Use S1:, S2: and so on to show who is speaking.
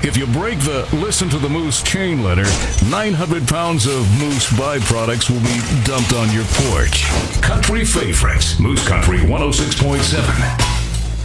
S1: If you break the Listen to the Moose chain letter, 900 pounds of Moose byproducts will be dumped on your porch. Country favorites, Moose Country 106.7.